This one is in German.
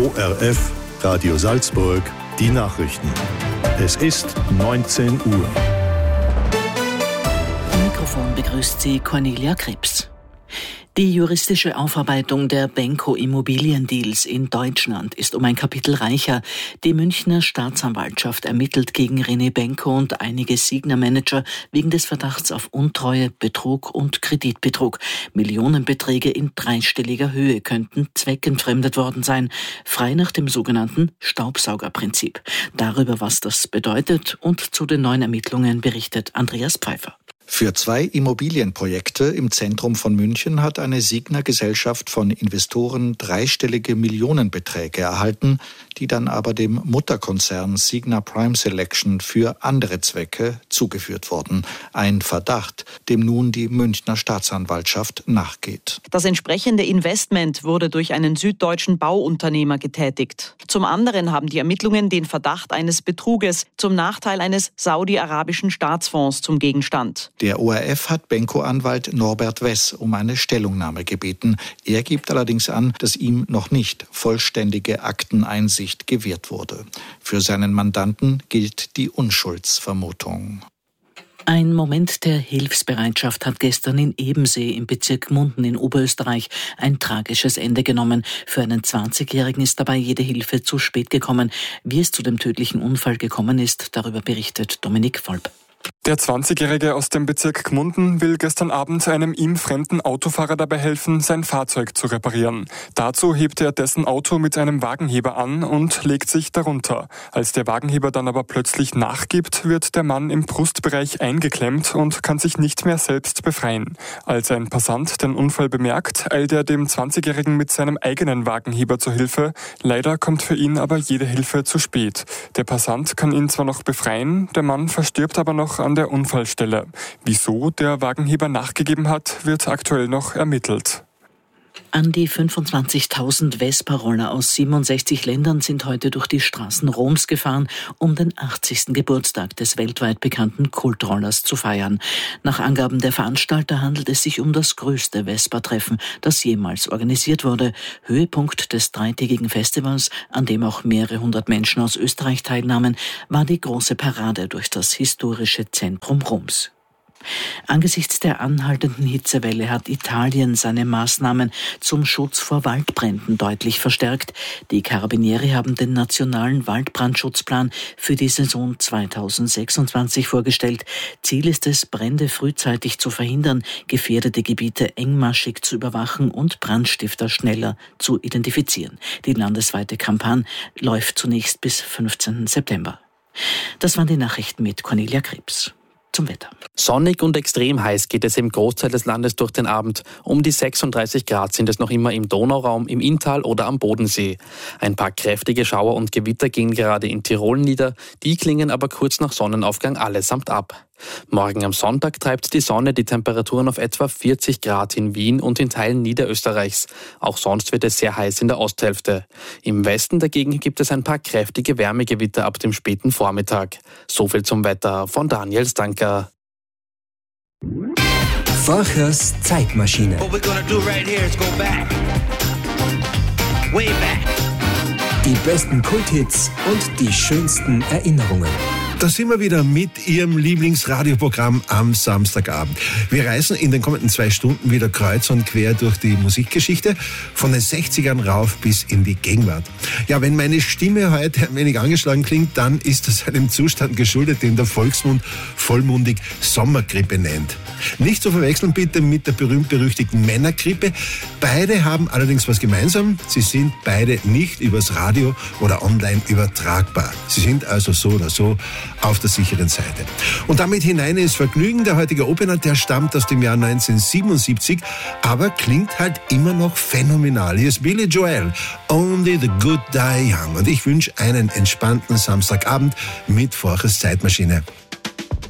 ORF Radio Salzburg, die Nachrichten. Es ist 19 Uhr. Am Mikrofon begrüßt Sie Cornelia Krebs. Die juristische Aufarbeitung der Benko-Immobiliendeals in Deutschland ist um ein Kapitel reicher. Die Münchner Staatsanwaltschaft ermittelt gegen René Benko und einige Signa-Manager wegen des Verdachts auf Untreue, Betrug und Kreditbetrug. Millionenbeträge in dreistelliger Höhe könnten zweckentfremdet worden sein, frei nach dem sogenannten Staubsaugerprinzip. Darüber, was das bedeutet und zu den neuen Ermittlungen berichtet Andreas Pfeiffer. Für 2 Immobilienprojekte im Zentrum von München hat eine Signa-Gesellschaft von Investoren dreistellige Millionenbeträge erhalten, die dann aber dem Mutterkonzern Signa Prime Selection für andere Zwecke zugeführt wurden. Ein Verdacht, dem nun die Münchner Staatsanwaltschaft nachgeht. Das entsprechende Investment wurde durch einen süddeutschen Bauunternehmer getätigt. Zum anderen haben die Ermittlungen den Verdacht eines Betruges zum Nachteil eines saudi-arabischen Staatsfonds zum Gegenstand. Der ORF hat Benko-Anwalt Norbert Wess um eine Stellungnahme gebeten. Er gibt allerdings an, dass ihm noch nicht vollständige Akteneinsicht gewährt wurde. Für seinen Mandanten gilt die Unschuldsvermutung. Ein Moment der Hilfsbereitschaft hat gestern in Ebensee im Bezirk Gmunden in Oberösterreich ein tragisches Ende genommen. Für einen 20-Jährigen ist dabei jede Hilfe zu spät gekommen. Wie es zu dem tödlichen Unfall gekommen ist, darüber berichtet Dominik Volp. Der 20-Jährige aus dem Bezirk Gmunden will gestern Abend einem ihm fremden Autofahrer dabei helfen, sein Fahrzeug zu reparieren. Dazu hebt er dessen Auto mit einem Wagenheber an und legt sich darunter. Als der Wagenheber dann aber plötzlich nachgibt, wird der Mann im Brustbereich eingeklemmt und kann sich nicht mehr selbst befreien. Als ein Passant den Unfall bemerkt, eilt er dem 20-Jährigen mit seinem eigenen Wagenheber zur Hilfe. Leider kommt für ihn aber jede Hilfe zu spät. Der Passant kann ihn zwar noch befreien, der Mann verstirbt aber noch an der Unfallstelle. Wieso der Wagenheber nachgegeben hat, wird aktuell noch ermittelt. An die 25.000 Vespa-Roller aus 67 Ländern sind heute durch die Straßen Roms gefahren, um den 80. Geburtstag des weltweit bekannten Kultrollers zu feiern. Nach Angaben der Veranstalter handelt es sich um das größte Vespa-Treffen, das jemals organisiert wurde. Höhepunkt des dreitägigen Festivals, an dem auch mehrere hundert Menschen aus Österreich teilnahmen, war die große Parade durch das historische Zentrum Roms. Angesichts der anhaltenden Hitzewelle hat Italien seine Maßnahmen zum Schutz vor Waldbränden deutlich verstärkt. Die Carabinieri haben den nationalen Waldbrandschutzplan für die Saison 2026 vorgestellt. Ziel ist es, Brände frühzeitig zu verhindern, gefährdete Gebiete engmaschig zu überwachen und Brandstifter schneller zu identifizieren. Die landesweite Kampagne läuft zunächst bis 15. September. Das waren die Nachrichten mit Cornelia Krebs. Zum Wetter. Sonnig und extrem heiß geht es im Großteil des Landes durch den Abend. Um die 36 Grad sind es noch immer im Donauraum, im Inntal oder am Bodensee. Ein paar kräftige Schauer und Gewitter gehen gerade in Tirol nieder, die klingen aber kurz nach Sonnenaufgang allesamt ab. Morgen am Sonntag treibt die Sonne die Temperaturen auf etwa 40 Grad in Wien und in Teilen Niederösterreichs. Auch sonst wird es sehr heiß in der Osthälfte. Im Westen dagegen gibt es ein paar kräftige Wärmegewitter ab dem späten Vormittag. So viel zum Wetter von Daniel Stanker. Forchers Zeitmaschine. Die besten Kulthits und die schönsten Erinnerungen. Da sind wir wieder mit Ihrem Lieblingsradioprogramm am Samstagabend. Wir reisen in den kommenden 2 Stunden wieder kreuz und quer durch die Musikgeschichte, von den 60ern rauf bis in die Gegenwart. Ja, wenn meine Stimme heute ein wenig angeschlagen klingt, dann ist das einem Zustand geschuldet, den der Volksmund vollmundig Sommergrippe nennt. Nicht zu verwechseln bitte mit der berühmt-berüchtigten Männergrippe. Beide haben allerdings was gemeinsam. Sie sind beide nicht übers Radio oder online übertragbar. Sie sind also so oder so auf der sicheren Seite. Und damit hinein ins Vergnügen. Der heutige Opener, der stammt aus dem Jahr 1977, aber klingt halt immer noch phänomenal. Hier ist Billy Joel, Only the Good Die Young. Und ich wünsche einen entspannten Samstagabend mit Forchers Zeitmaschine.